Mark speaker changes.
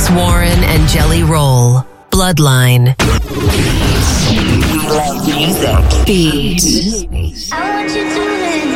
Speaker 1: Alex Warren and Jelly Roll. Bloodline. We love music. Beat.
Speaker 2: I want you to